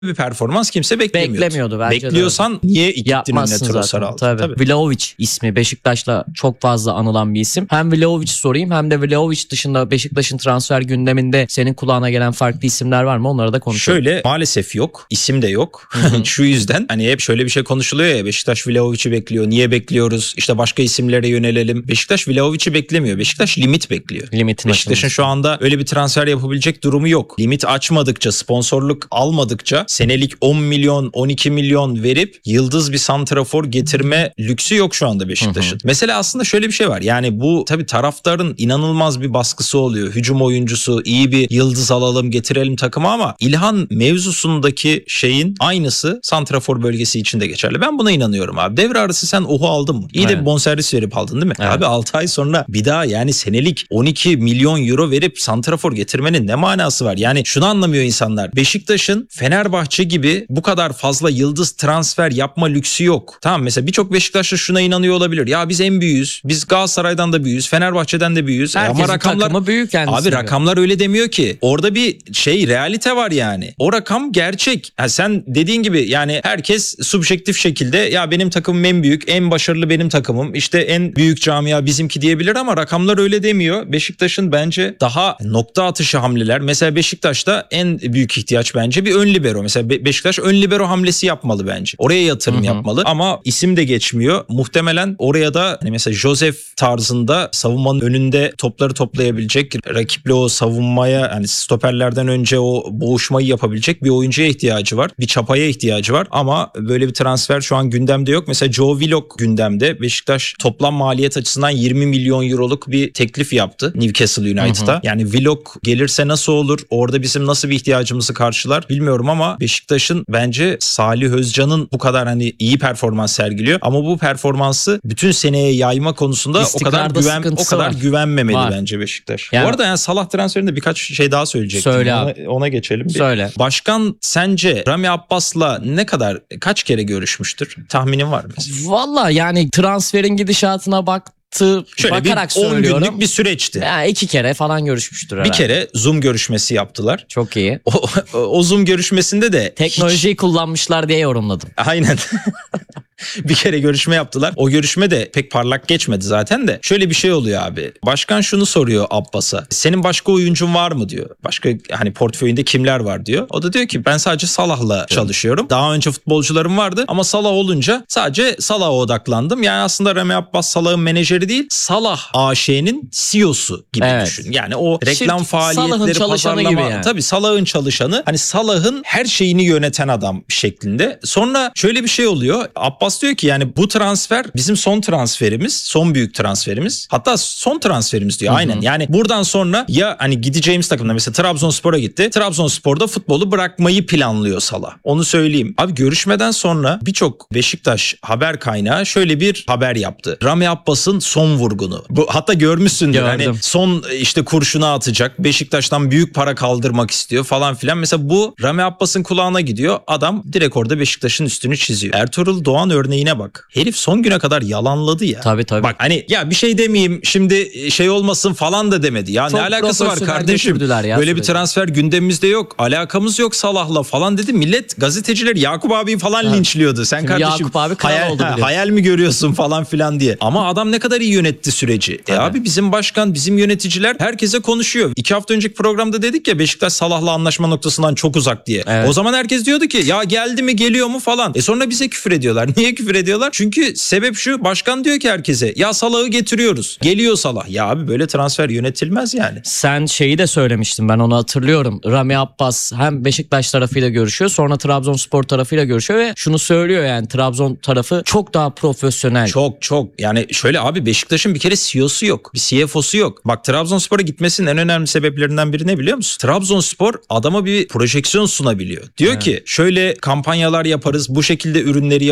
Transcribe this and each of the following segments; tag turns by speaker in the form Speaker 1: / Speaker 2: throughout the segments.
Speaker 1: bir performans kimse beklemiyordu.
Speaker 2: Beklemiyordu bence.
Speaker 1: Bekliyorsan niye gittin önüne
Speaker 2: yapmazsın
Speaker 1: Trossard'ı
Speaker 2: zaten.
Speaker 1: aldın?
Speaker 2: Tabii. Vlahovic ismi Beşiktaş'la çok fazla anılan bir isim. Hem Vlahovic sorayım hem de Vlahovic dışında Beşiktaş'ın transfer gündeminde senin kulağına gelen farklı isimler var mı? Onları da konuşalım.
Speaker 1: Şöyle maalesef yok. İsim de yok. Şu yüzden hani hep şöyle bir şey konuşuluyor ya, Beşiktaş Vlahovic'i bekliyor. Niye bekliyoruz? İşte başka isimlere yönelelim. Beşiktaş Vlahovic'i beklemiyor. Beşiktaş limit bekliyor.
Speaker 2: Limitin
Speaker 1: Beşiktaş'ın
Speaker 2: açılması.
Speaker 1: şu anda öyle bir transfer yapabilecek durumu yok. Limit açmadıkça, sponsorluk almadıkça senelik 10 milyon, 12 milyon verip yıldız bir santrafor getirme lüksü yok şu anda Beşiktaş'ın. Mesela aslında şöyle bir şey var. Yani bu tabii taraftarın inanılmaz bir baskısı oluyor. Hücum oyuncusu, iyi bir yıldız alalım, getirelim takıma, ama İlhan mevzusundaki şeyin aynısı santrafor bölgesi için de geçerli. Ben buna inanıyorum abi. Devre arası sen Ohu aldın mı? İyi de bir bonservis verip aldın değil mi?
Speaker 2: Evet.
Speaker 1: Abi 6 ay sonra bir daha yani senelik 12 milyon euro verip santrafor getirmenin ne manası var? Yani şunu anlamıyor insanlar. Beşiktaş'ın Fenerbahçe gibi bu kadar fazla yıldız transfer yapma lüksü yok. Tamam, mesela birçok Beşiktaşlı şuna inanıyor olabilir. Ya biz en büyüğüz. Biz Galatasaray'dan da büyüğüz. Fenerbahçe'den de büyüğüz.
Speaker 2: Herkesin
Speaker 1: Ama rakamlar
Speaker 2: takımı büyük kendisi.
Speaker 1: Abi rakamlar öyle demiyor ki. Orada bir realite var yani. O rakam gerçek. Ha, sen dediğin gibi yani herkes subjektif şekilde ya benim takımım en büyük, en başarılı benim takımım, işte en büyük camia bizimki diyebilir, ama rakamlar öyle demiyor. Beşiktaş'ın bence daha nokta atışı hamleler. Mesela Beşiktaş'ta en büyük ihtiyaç bence bir ön libero. Mesela Beşiktaş ön libero hamlesi yapmalı bence. Oraya yatırım yapmalı, ama isim de geçmiyor. Muhtemelen oraya da hani mesela Joseph tarzında savunmanın önünde topları toplayabilecek, rakiple o savunmaya, yani stoperlerden önce o boğuşmayı yapabilecek bir oyuncuya ihtiyacı var. Bir çapaya ihtiyacı var, ama böyle bir transfer şu an gündemde yok. Mesela Joe Willock gündemde. Beşiktaş toplam maliyet açısından 20 milyon euroluk bir teklif yaptı Newcastle United'a. Yani Willock gelirse nasıl olur? Orada bizim nasıl bir ihtiyacımızı karşılar bilmiyorum, ama Beşiktaş'ın bence Salih Özcan'ın bu kadar hani iyi performans sergiliyor, ama bu performansı bütün seneye yayma konusunda o kadar güvenmemeli bence Beşiktaş.
Speaker 2: Yani,
Speaker 1: bu arada yani Salah transferinde birkaç şey daha söyleyecektim.
Speaker 2: Söyle abi.
Speaker 1: Ona geçelim.
Speaker 2: Söyle.
Speaker 1: Başkan sence Rami Abbas'la kaç kere görüşmüştür? Tahminin var mı?
Speaker 2: Valla yani transferin gidişatına
Speaker 1: Şöyle
Speaker 2: bakarak
Speaker 1: bir 10
Speaker 2: söylüyorum.
Speaker 1: günlük bir süreçti.
Speaker 2: Ya 2 kere falan görüşmüştür herhalde.
Speaker 1: Bir kere Zoom görüşmesi yaptılar.
Speaker 2: Çok iyi.
Speaker 1: O Zoom görüşmesinde de
Speaker 2: Teknolojiyi kullanmışlar diye yorumladım.
Speaker 1: Aynen. Bir kere görüşme yaptılar. O görüşme de pek parlak geçmedi zaten de. Şöyle bir şey oluyor abi. Başkan şunu soruyor Abbas'a. Senin başka oyuncun var mı diyor. Başka hani portföyünde kimler var diyor. O da diyor ki ben sadece Salah'la çalışıyorum. Daha önce futbolcularım vardı ama Salah olunca sadece Salah'a odaklandım. Yani aslında Rami Abbas Salah'ın menajeri değil, Salah AŞ'nin CEO'su gibi düşün. Yani o reklam faaliyetleri, pazarlama
Speaker 2: gibi yani.
Speaker 1: Tabii Salah'ın çalışanı. Hani Salah'ın her şeyini yöneten adam şeklinde. Sonra şöyle bir şey oluyor. Abbas diyor ki yani bu transfer bizim son transferimiz, son büyük transferimiz. Hatta son transferimiz diyor. Aynen. Yani buradan sonra ya hani gideceğimiz takımda mesela Trabzonspor'a gitti. Trabzonspor'da futbolu bırakmayı planlıyor Salah. Onu söyleyeyim. Abi görüşmeden sonra birçok Beşiktaş haber kaynağı şöyle bir haber yaptı. Rami Abbas'ın son vurgunu. Bu hatta görmüşsündür. Hani son işte kurşunu atacak. Beşiktaş'tan büyük para kaldırmak istiyor falan filan. Mesela bu Rami Abbas'ın kulağına gidiyor. Adam direkt orada Beşiktaş'ın üstünü çiziyor. Ertuğrul Doğan örneğine bak. Herif son güne kadar yalanladı ya.
Speaker 2: Tabii.
Speaker 1: Bak hani ya bir şey demeyeyim şimdi şey olmasın falan da demedi. Ya
Speaker 2: çok
Speaker 1: ne alakası var kardeşim? Böyle bir transfer gündemimizde yok. Alakamız yok Salah'la falan dedi. Millet gazeteciler Yakup abiyi falan linçliyordu. Sen
Speaker 2: şimdi
Speaker 1: kardeşim
Speaker 2: Yakup abi
Speaker 1: hayal mi görüyorsun falan filan diye. Ama adam ne kadar iyi yönetti süreci. Abi bizim başkan, bizim yöneticiler herkese konuşuyor. 2 hafta önceki programda dedik ya Beşiktaş Salah'la anlaşma noktasından çok uzak diye.
Speaker 2: Evet.
Speaker 1: O zaman herkes diyordu ki ya geldi mi, geliyor mu falan. Sonra bize küfür ediyorlar. Niye küfür ediyorlar? Çünkü sebep şu, başkan diyor ki herkese ya Salah'ı getiriyoruz. Geliyor Salah. Ya abi böyle transfer yönetilmez yani.
Speaker 2: Sen şeyi de söylemiştin, ben onu hatırlıyorum. Rami Abbas hem Beşiktaş tarafıyla görüşüyor, sonra Trabzonspor tarafıyla görüşüyor ve şunu söylüyor, yani Trabzon tarafı çok daha profesyonel.
Speaker 1: Çok yani şöyle abi, Beşiktaş'ın bir kere CEO'su yok. Bir CFO'su yok. Bak Trabzonspor'a gitmesinin en önemli sebeplerinden biri ne biliyor musun? Trabzonspor adama bir projeksiyon sunabiliyor. Diyor ki şöyle kampanyalar yaparız, bu şekilde ürünleri yaparız, böyle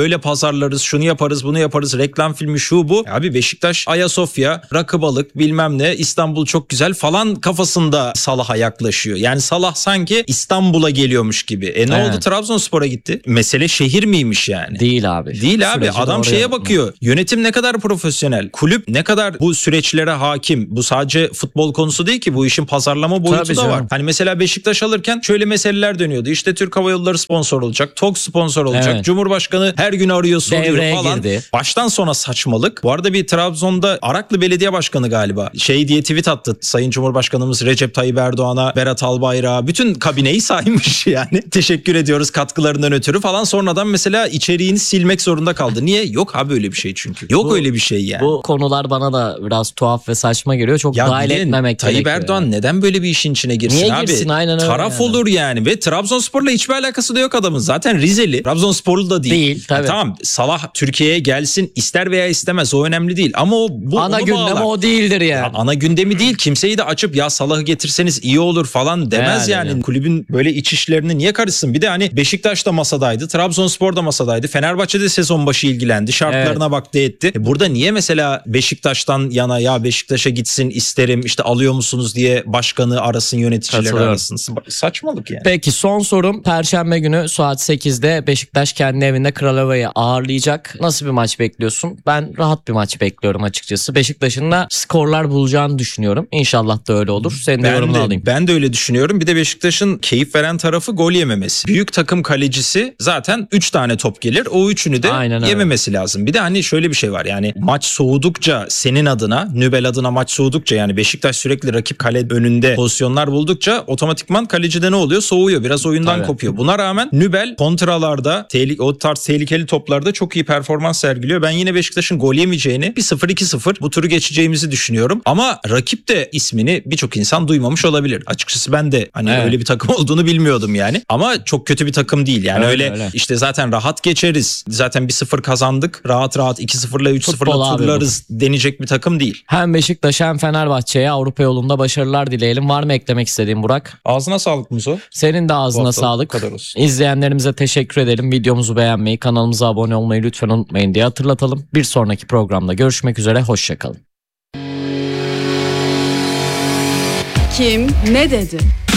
Speaker 1: şöyle pazarlarız, şunu yaparız, bunu yaparız, reklam filmi şu bu. Abi Beşiktaş, Ayasofya, rakı balık bilmem ne, İstanbul çok güzel falan kafasında Salah'a yaklaşıyor. Yani Salah sanki İstanbul'a geliyormuş gibi. Ne
Speaker 2: Evet.
Speaker 1: oldu? Trabzonspor'a gitti. Mesele şehir miymiş yani?
Speaker 2: Değil abi.
Speaker 1: Değil abi,
Speaker 2: Süreci
Speaker 1: adam
Speaker 2: doğru
Speaker 1: şeye
Speaker 2: yönetmek.
Speaker 1: bakıyor. Yönetim ne kadar profesyonel. Kulüp ne kadar bu süreçlere hakim. Bu sadece futbol konusu değil ki, bu işin pazarlama boyutu
Speaker 2: Tabii
Speaker 1: da var.
Speaker 2: canım.
Speaker 1: Hani mesela Beşiktaş alırken şöyle meseleler dönüyordu. İşte Türk Hava Yolları sponsor olacak. TOG sponsor olacak.
Speaker 2: Evet.
Speaker 1: Cumhurbaşkanı her gün arıyor, soruyor
Speaker 2: Devreye
Speaker 1: falan.
Speaker 2: girdi.
Speaker 1: Baştan sona saçmalık. Bu arada bir Trabzon'da Araklı Belediye Başkanı galiba şey diye tweet attı. Sayın Cumhurbaşkanımız Recep Tayyip Erdoğan'a, Berat Albayrak'a, bütün kabineyi saymış yani. Teşekkür ediyoruz katkılarından ötürü falan. Sonradan mesela içeriğini silmek zorunda kaldı. Niye? Yok abi öyle bir şey çünkü. Yok öyle bir şey yani.
Speaker 2: Bu konular bana da biraz tuhaf ve saçma geliyor. Çok
Speaker 1: Ya
Speaker 2: dahil
Speaker 1: bir de
Speaker 2: etmemek
Speaker 1: Tayyip
Speaker 2: gerekiyor.
Speaker 1: Erdoğan
Speaker 2: yani.
Speaker 1: neden böyle bir işin içine girsin
Speaker 2: Niye
Speaker 1: abi?
Speaker 2: girsin? Aynen öyle
Speaker 1: Taraf
Speaker 2: yani.
Speaker 1: olur yani ve Trabzonspor'la hiçbir alakası da yok adamın. Zaten Rizeli. Trabzonsporlu da değil.
Speaker 2: Değil, tabii.
Speaker 1: Tamam, Salah Türkiye'ye gelsin ister veya istemez, o önemli değil. Ama
Speaker 2: Ana
Speaker 1: onu
Speaker 2: gündem
Speaker 1: bağlar.
Speaker 2: o değildir yani.
Speaker 1: Ya ana gündemi değil. Kimseyi de açıp ya Salah'ı getirseniz iyi olur falan demez
Speaker 2: Yani.
Speaker 1: yani. Kulübün böyle iç işlerine niye karışsın? Bir de hani Beşiktaş da masadaydı. Trabzonspor da masadaydı. Fenerbahçe de sezon başı ilgilendi. Şartlarına baktı etti. Burada niye mesela Beşiktaş'tan yana ya Beşiktaş'a gitsin isterim işte alıyor musunuz diye başkanı arasın, yöneticileri
Speaker 2: Katılıyorum.
Speaker 1: arasın. Saçmalık yani.
Speaker 2: Peki son sorum. Perşembe günü saat 8'de Beşiktaş kendi evinde Kralova'yı ağırlayacak. Nasıl bir maç bekliyorsun? Ben rahat bir maç bekliyorum açıkçası. Beşiktaş'ın da skorlar bulacağını düşünüyorum. İnşallah da öyle olur. Senin de yorumunu alayım.
Speaker 1: Ben de öyle düşünüyorum. Bir de Beşiktaş'ın keyif veren tarafı gol yememesi. Büyük takım kalecisi zaten 3 tane top gelir. O üçünü de
Speaker 2: Aynen öyle.
Speaker 1: yememesi lazım. Bir de hani şöyle bir şey var. Yani maç soğudukça senin adına, Nübel adına maç soğudukça, yani Beşiktaş sürekli rakip kale önünde pozisyonlar buldukça otomatikman kalecide ne oluyor? Soğuyor. Biraz oyundan
Speaker 2: Tabii.
Speaker 1: kopuyor. Buna rağmen Nübel kontralarda, o tarz tehlikeli toplarda çok iyi performans sergiliyor. Ben yine Beşiktaş'ın gol yemeyeceğini, bir 0-2-0 bu turu geçeceğimizi düşünüyorum. Ama rakip de ismini birçok insan duymamış olabilir. Açıkçası ben de hani
Speaker 2: Evet.
Speaker 1: öyle bir takım olduğunu bilmiyordum yani. Ama çok kötü bir takım değil. Yani öyle işte zaten rahat geçeriz. Zaten 1-0 kazandık. Rahat 2-0'la 3-0'la
Speaker 2: Futbol abi
Speaker 1: turlarız denecek bir takım değil.
Speaker 2: Hem Beşiktaş hem Fenerbahçe'ye Avrupa yolunda başarılar dileyelim. Var mı eklemek istediğin Burak?
Speaker 1: Ağzına sağlık Muzo.
Speaker 2: Senin de
Speaker 1: Bu
Speaker 2: ağzına
Speaker 1: hafta
Speaker 2: sağlık.
Speaker 1: bu kadar olsun.
Speaker 2: İzleyenlerimize teşekkür edelim. Videomuzu beğenmeyi, kanalımıza abone olmayı lütfen unutmayın diye hatırlatalım. Bir sonraki programda görüşmek üzere. Hoşça kalın.
Speaker 3: Kim ne dedi?